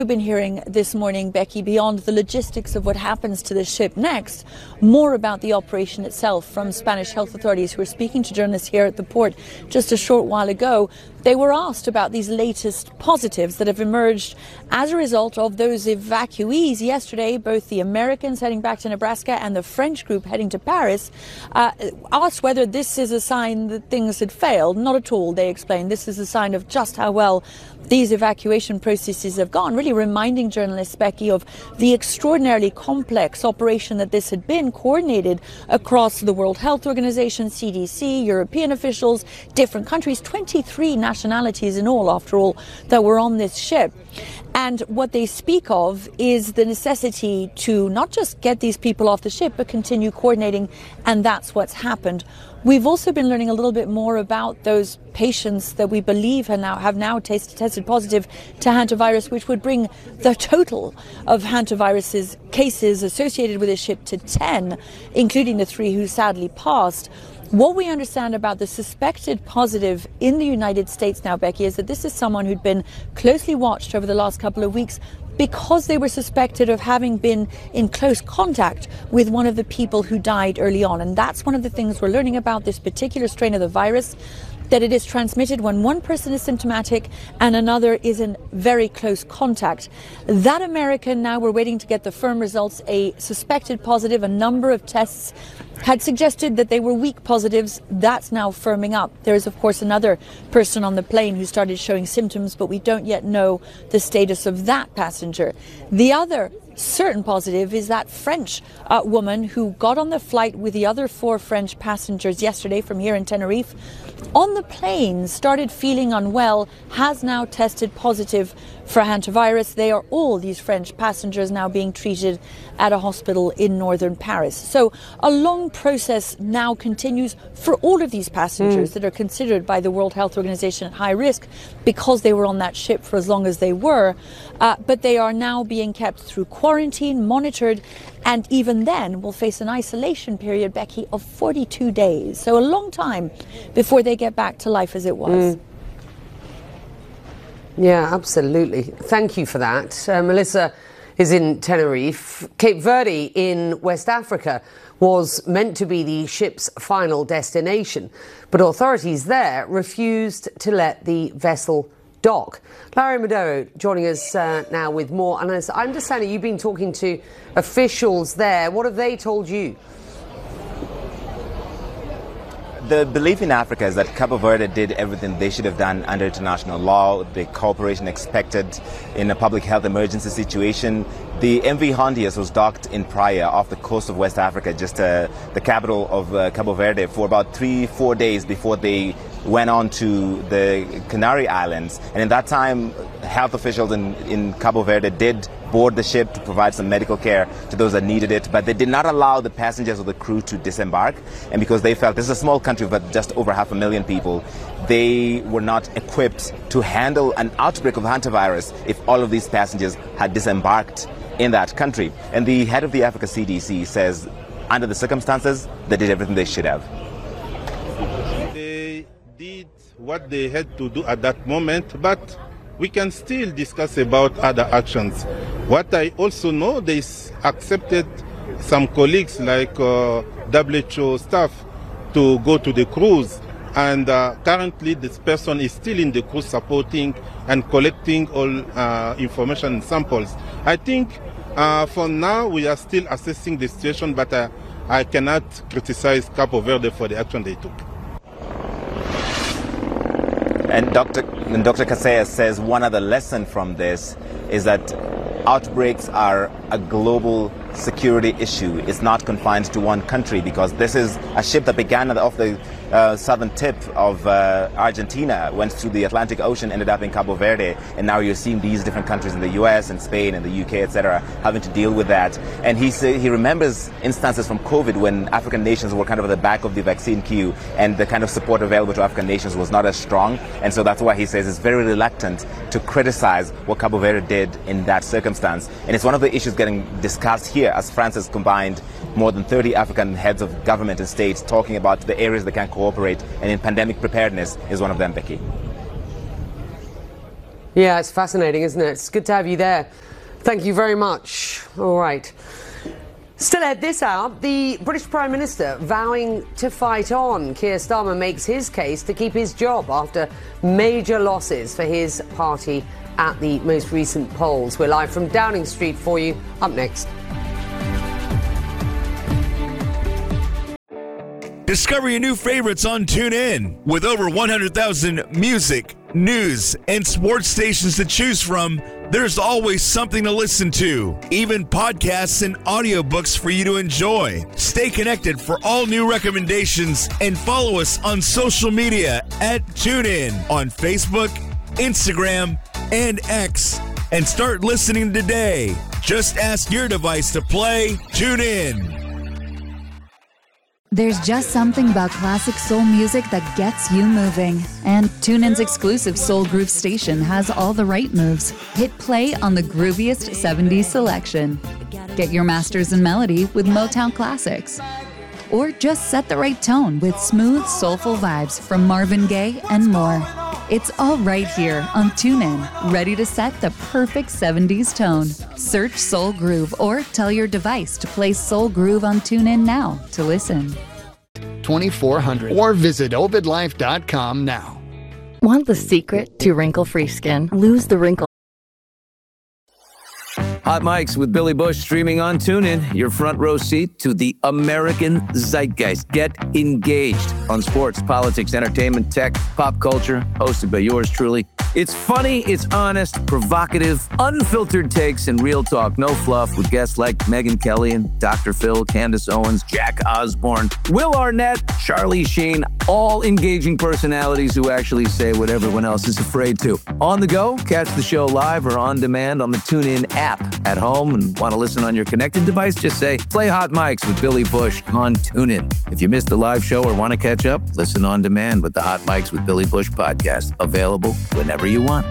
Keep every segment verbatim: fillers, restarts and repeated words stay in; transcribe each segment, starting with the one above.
We've been hearing this morning, Becky, beyond the logistics of what happens to the ship next, more about the operation itself from Spanish health authorities who were speaking to journalists here at the port just a short while ago. They were asked about these latest positives that have emerged as a result of those evacuees yesterday, both the Americans heading back to Nebraska and the French group heading to Paris, uh, asked whether this is a sign that things had failed. Not at all, they explained. This is a sign of just how well these evacuation processes have gone, really reminding journalists, Becky, of the extraordinarily complex operation that this had been, coordinated across the World Health Organization, C D C, European officials, different countries, twenty-three nationalities in all, after all, that were on this ship. And what they speak of is the necessity to not just get these people off the ship, but continue coordinating, and that's what's happened. We've also been learning a little bit more about those patients that we believe have now, have now test, tested positive to hantavirus, which would bring the total of hantavirus cases associated with the ship to ten, including the three who sadly passed. What we understand about the suspected positive in the United States now, Becky, is that this is someone who'd been closely watched over the last couple of weeks because they were suspected of having been in close contact with one of the people who died early on. And that's one of the things we're learning about this particular strain of the virus, that it is transmitted when one person is symptomatic and another is in very close contact. That American, now we're waiting to get the firm results, a suspected positive. A number of tests had suggested that they were weak positives. That's now firming up. There is, of course, another person on the plane who started showing symptoms, but we don't yet know the status of that passenger. The other certain positive is that French uh, woman who got on the flight with the other four French passengers yesterday from here in Tenerife. On the plane, started feeling unwell, has now tested positive for hantavirus. They are all, these French passengers, now being treated at a hospital in northern Paris. So a long process now continues for all of these passengers mm. that are considered by the World Health Organization at high risk because they were on that ship for as long as they were. Uh, but they are now being kept through quarantine, monitored, and even then will face an isolation period, Becky, of forty-two days. So a long time before they get back to life as it was. Mm. Yeah, absolutely. Thank you for that. Uh, Melissa is in Tenerife. Cape Verde in West Africa was meant to be the ship's final destination, but authorities there refused to let the vessel dock. Larry Madero joining us uh, now with more. And as I understand it, you've been talking to officials there. What have they told you? The belief in Africa is that Cabo Verde did everything they should have done under international law, the cooperation expected in a public health emergency situation. The M V Hondias was docked in Praia off the coast of West Africa, just uh, the capital of uh, Cabo Verde, for about three, four days before they went on to the Canary Islands. And in that time, health officials in, in Cabo Verde did board the ship to provide some medical care to those that needed it, but they did not allow the passengers or the crew to disembark. And because they felt this is a small country with just over half a million people, they were not equipped to handle an outbreak of hantavirus if all of these passengers had disembarked in that country. And the head of the Africa C D C says, under the circumstances, they did everything they should have. They did what they had to do at that moment, but we can still discuss about other actions. What I also know, they accepted some colleagues like uh, W H O staff to go to the cruise, and uh, currently this person is still in the cruise supporting and collecting all uh, information and samples. I think uh, for now we are still assessing the situation, but uh, I cannot criticize Cabo Verde for the action they took. And Doctor And Doctor Casellas says one other lesson from this is that outbreaks are a global security issue. It's not confined to one country, because this is a ship that began off the uh, southern tip of uh, Argentina, went through the Atlantic Ocean, ended up in Cabo Verde, and now you're seeing these different countries in the U S and Spain and the U K, et cetera, having to deal with that. And he say, he remembers instances from COVID when African nations were kind of at the back of the vaccine queue, and the kind of support available to African nations was not as strong. And so that's why he says he's very reluctant to criticize what Cabo Verde did in that circumstance. And it's one of the issues getting discussed here, as France has combined more than thirty African heads of government and states talking about the areas they can cooperate, and in pandemic preparedness is one of them, Becky. Yeah, it's fascinating, isn't it? It's good to have you there. Thank you very much. All right. Still ahead this hour, the British Prime Minister vowing to fight on. Keir Starmer makes his case to keep his job after major losses for his party at the most recent polls. We're live from Downing Street for you. Up next. Discover your new favorites on TuneIn. With over one hundred thousand music, news, and sports stations to choose from, there's always something to listen to. Even podcasts and audiobooks for you to enjoy. Stay connected for all new recommendations and follow us on social media at TuneIn on Facebook, Instagram, and X. And start listening today. Just ask your device to play TuneIn. There's just something about classic soul music that gets you moving. And TuneIn's exclusive Soul Groove station has all the right moves. Hit play on the grooviest seventies selection. Get your masters in melody with Motown classics. Or just set the right tone with smooth, soulful vibes from Marvin Gaye and more. It's all right here on TuneIn, ready to set the perfect seventies tone. Search Soul Groove or tell your device to play Soul Groove on TuneIn now to listen. twenty-four hundred or visit ovid life dot com now. Want the secret to wrinkle-free skin? Lose the wrinkle. Hot Mics with Billy Bush streaming on TuneIn. Your front row seat to the American zeitgeist. Get engaged on sports, politics, entertainment, tech, pop culture. Hosted by yours truly. It's funny, it's honest, provocative, unfiltered takes, and real talk. No fluff with guests like Megyn Kelly and Doctor Phil, Candace Owens, Jack Osborne, Will Arnett, Charlie Sheen. All engaging personalities who actually say what everyone else is afraid to. On the go, catch the show live or on demand on the TuneIn app. At home and want to listen on your connected device, just say, play Hot Mics with Billy Bush on TuneIn. If you missed the live show or want to catch up, listen on demand with the Hot Mics with Billy Bush podcast. Available whenever you want.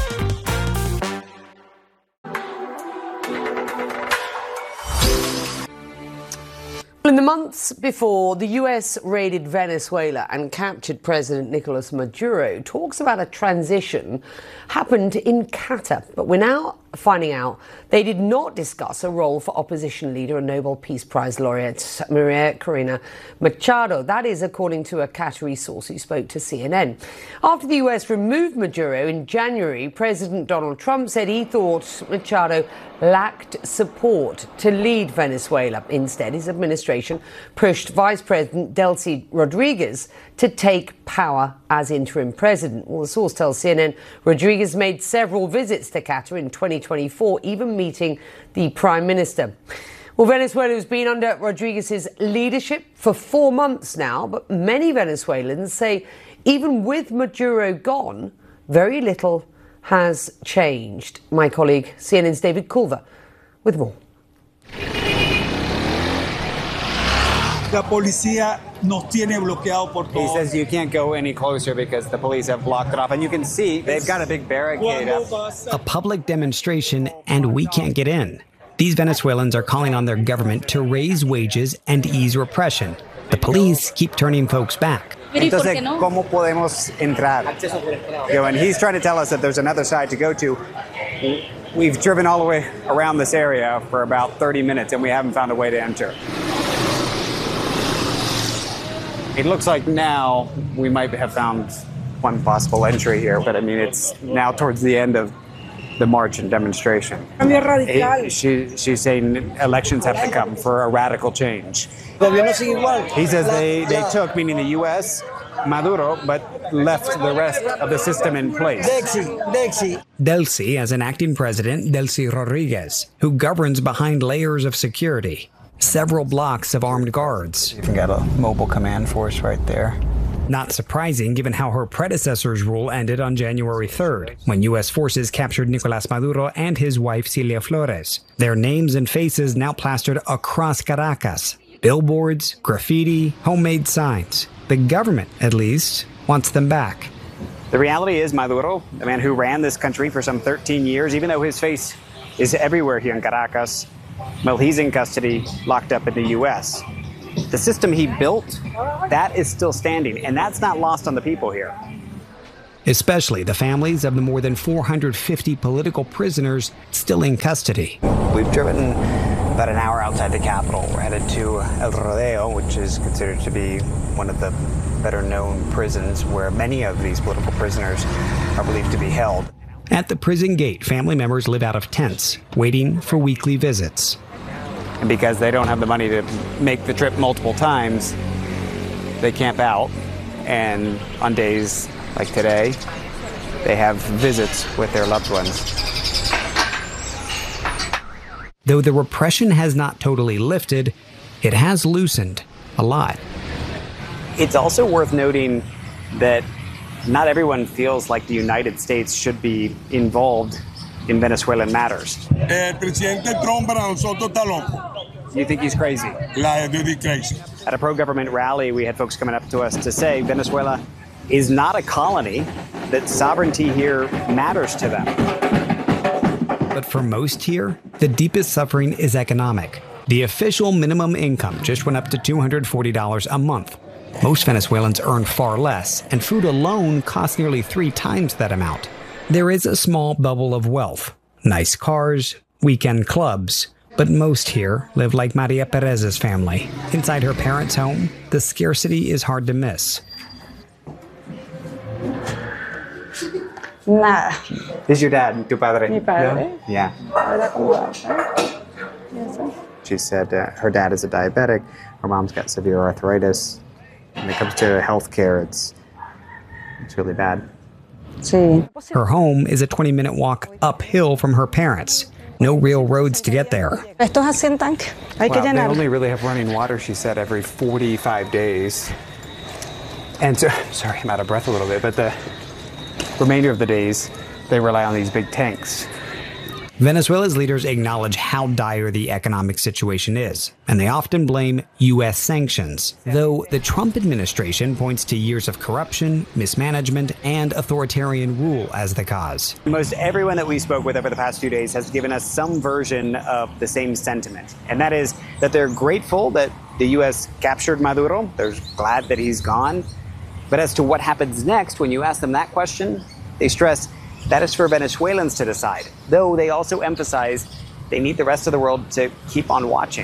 In the months before the U S raided Venezuela and captured President Nicolas Maduro, talks about a transition happened in Qatar. But we're now finding out they did not discuss a role for opposition leader and Nobel Peace Prize laureate Maria Corina Machado. That is according to a Qatari source who spoke to C N N. After the U S removed Maduro in January, President Donald Trump said he thought Machado lacked support to lead Venezuela. Instead, his administration pushed Vice President Delcy Rodriguez to take power as interim president. Well, the source tells C N N Rodriguez made several visits to Qatar in twenty twenty-four, even meeting the Prime Minister. Well, Venezuela has been under Rodriguez's leadership for four months now, but many Venezuelans say even with Maduro gone, very little has changed. My colleague, C N N's David Culver, with more. La policía nos tiene bloqueado por todo. He says you can't go any closer because the police have blocked it off. And you can see they've got a big barricade up. A public demonstration, and we can't get in. These Venezuelans are calling on their government to raise wages and ease repression. The police keep turning folks back. Entonces, ¿cómo podemos entrar? You know, and he's trying to tell us that there's another side to go to. We've driven all the way around this area for about thirty minutes, and we haven't found a way to enter. It looks like now we might have found one possible entry here, but I mean, it's now towards the end of the march and demonstration. He, she, she's saying elections have to come for a radical change. He says they, they took, meaning the U S, Maduro, but left the rest of the system in place. Delcy as an acting president, Delcy Rodriguez, who governs behind layers of security. Several blocks of armed guards. You can get a mobile command force right there. Not surprising given how her predecessor's rule ended on January third, when U S forces captured Nicolas Maduro and his wife Cilia Flores. Their names and faces now plastered across Caracas. Billboards, graffiti, homemade signs. The government, at least, wants them back. The reality is Maduro, the man who ran this country for some thirteen years, even though his face is everywhere here in Caracas, well, he's in custody, locked up in the U S. The system he built, that is still standing, and that's not lost on the people here. especially the families of the more than four hundred fifty political prisoners still in custody. We've driven about an hour outside the capital. We're headed to El Rodeo, which is considered to be one of the better known prisons where many of these political prisoners are believed to be held. At the prison gate, family members live out of tents, waiting for weekly visits. And because they don't have the money to make the trip multiple times, they camp out. And on days like today, they have visits with their loved ones. Though the repression has not totally lifted, it has loosened a lot. It's also worth noting that not everyone feels like the United States should be involved in Venezuelan matters. El presidente Trump para nosotros está loco. You think he's crazy? La duty crazy. At a pro-government rally, we had folks coming up to us to say Venezuela is not a colony, that sovereignty here matters to them. But for most here, the deepest suffering is economic. The official minimum income just went up to two hundred forty dollars a month. Most Venezuelans earn far less, and food alone costs nearly three times that amount. There is a small bubble of wealth, nice cars, weekend clubs, but most here live like Maria Perez's family. Inside her parents' home, the scarcity is hard to miss. Nada. This is your dad, tu padre? Mi padre. Yeah. She said uh, her dad is a diabetic, her mom's got severe arthritis. When it comes to health care, it's, it's really bad. Sí. Her home is a twenty-minute walk uphill from her parents. No real roads to get there. Estos asientan. Hay que Well, they llenar. only really have running water, she said, every forty-five days. And so, sorry, I'm out of breath a little bit, but the remainder of the days, they rely on these big tanks. Venezuela's leaders acknowledge how dire the economic situation is, and they often blame U S sanctions, though the Trump administration points to years of corruption, mismanagement, and authoritarian rule as the cause. Most everyone that we spoke with over the past few days has given us some version of the same sentiment, and that is that they're grateful that the U S captured Maduro. They're glad that he's gone. But as to what happens next, when you ask them that question, they stress that is for Venezuelans to decide, though they also emphasize they need the rest of the world to keep on watching.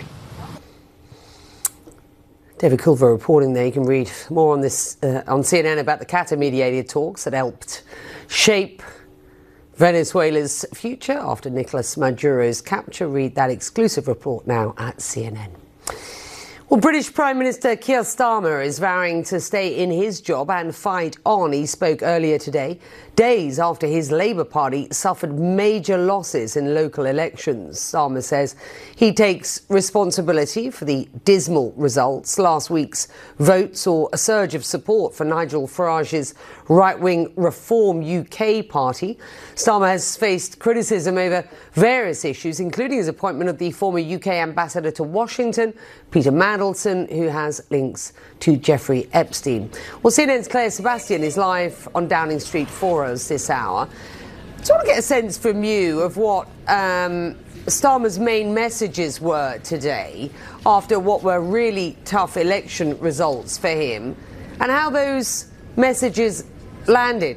David Culver reporting there. You can read more on this uh, on C N N about the Qatar-mediated talks that helped shape Venezuela's future after Nicolas Maduro's capture. Read that exclusive report now at C N N. Well, British Prime Minister Keir Starmer is vowing to stay in his job and fight on. He spoke earlier today, days after his Labour Party suffered major losses in local elections. Starmer says he takes responsibility for the dismal results. Last week's vote saw a surge of support for Nigel Farage's right-wing Reform U K party. Starmer has faced criticism over various issues, including his appointment of the former U K ambassador to Washington, Peter Mandelson, who has links to Jeffrey Epstein. Well, C N N's Claire Sebastian is live on Downing Street for us this hour. I just want to get a sense from you of what um, Starmer's main messages were today after what were really tough election results for him, and how those messages landed.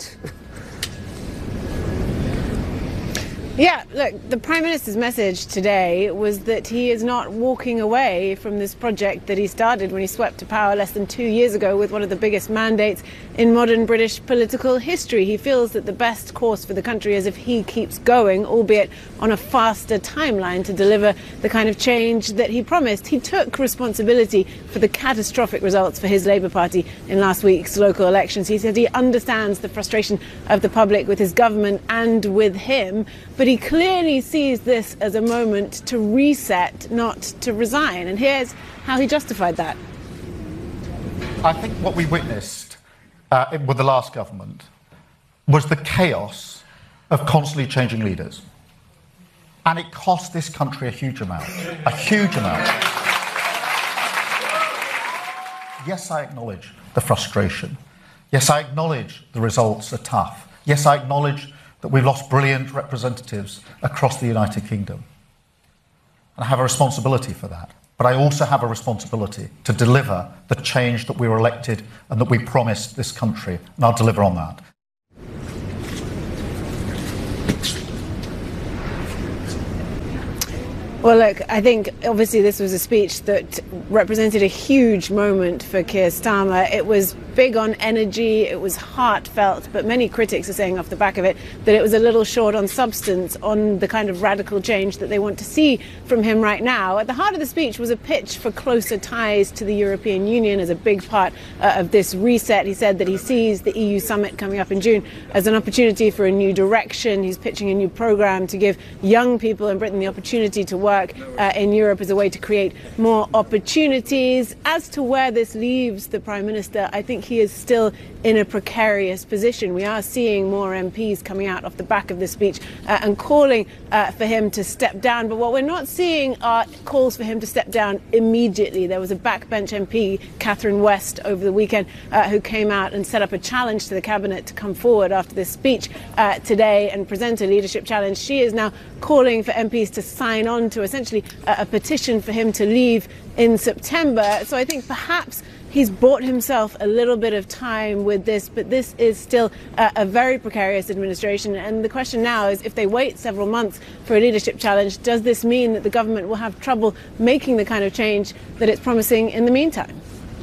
Yeah, look, the Prime Minister's message today was that he is not walking away from this project that he started when he swept to power less than two years ago with one of the biggest mandates in modern British political history. He feels that the best course for the country is if he keeps going, albeit on a faster timeline, to deliver the kind of change that he promised. He took responsibility for the catastrophic results for his Labour Party in last week's local elections. He said he understands the frustration of the public with his government and with him, but he clearly sees this as a moment to reset, not to resign. And here's how he justified that. I think what we witnessed uh, with the last government was the chaos of constantly changing leaders. And it cost this country a huge amount, a huge amount. Yes, I acknowledge the frustration. Yes, I acknowledge the results are tough. Yes, I acknowledge that we've lost brilliant representatives across the United Kingdom. And I have a responsibility for that. But I also have a responsibility to deliver the change that we were elected and that we promised this country, and I'll deliver on that. Well, look, I think obviously this was a speech that represented a huge moment for Keir Starmer. It was big on energy, it was heartfelt, but many critics are saying off the back of it that it was a little short on substance, on the kind of radical change that they want to see from him right now. At the heart of the speech was a pitch for closer ties to the European Union as a big part uh, of this reset. He said that he sees the E U summit coming up in June as an opportunity for a new direction. He's pitching a new programme to give young people in Britain the opportunity to work uh, in Europe as a way to create more opportunities. As to where this leaves the Prime Minister, I think he is still in a precarious position. We are seeing more M Ps coming out off the back of this speech uh, and calling uh, for him to step down. But what we're not seeing are calls for him to step down immediately. There was a backbench M P, Catherine West, over the weekend uh, who came out and set up a challenge to the Cabinet to come forward after this speech uh, today and present a leadership challenge. She is now calling for M Ps to sign on to essentially a, a petition for him to leave in September. So I think perhaps he's bought himself a little bit of time with this, but this is still uh, a very precarious administration. And the question now is, if they wait several months for a leadership challenge, does this mean that the government will have trouble making the kind of change that it's promising in the meantime?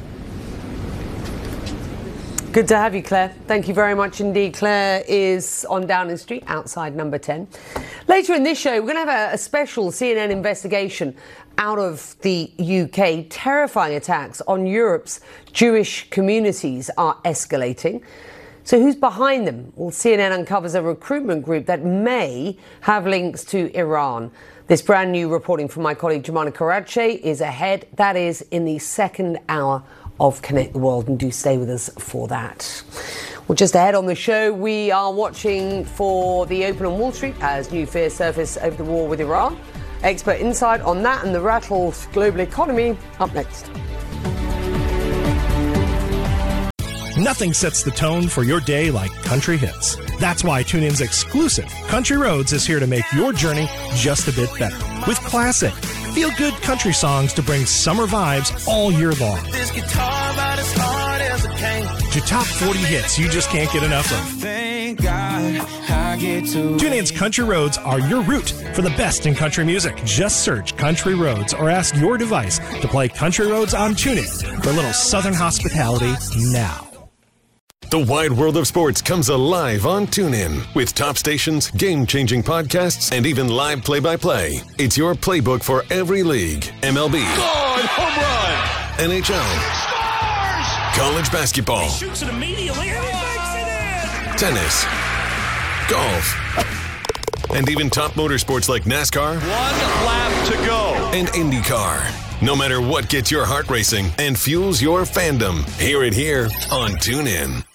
Good to have you, Claire. Thank you very much indeed. Claire is on Downing Street, outside number ten. Later in this show, we're going to have a, a special C N N investigation out of the U K. Terrifying attacks on Europe's Jewish communities are escalating. So who's behind them? Well, C N N uncovers a recruitment group that may have links to Iran. This brand new reporting from my colleague Jemana Karache is ahead. That is in the second hour of Connect the World, and do stay with us for that. Well, just ahead on the show, we are watching for the open on Wall Street as new fears surface over the war with Iran. Expert insight on that and the rattled global economy up next. Nothing sets the tone for your day like country hits. That's why TuneIn's exclusive Country Roads is here to make your journey just a bit better. With classic, feel-good country songs to bring summer vibes all year long. This guitar about as hard as it can. To top forty hits you just can't get enough of. Thank God I get to TuneIn's Country Roads are your route for the best in country music. Just search Country Roads or ask your device to play Country Roads on TuneIn for a little southern hospitality now. The wide world of sports comes alive on TuneIn with top stations, game-changing podcasts, and even live play-by-play. It's your playbook for every league. M L B. God, home run! N H L. Scores! College basketball. He shoots it immediately and he makes it in! Tennis. Golf. And even top motorsports like NASCAR. One lap to go. And IndyCar. No matter what gets your heart racing and fuels your fandom, hear it here on TuneIn.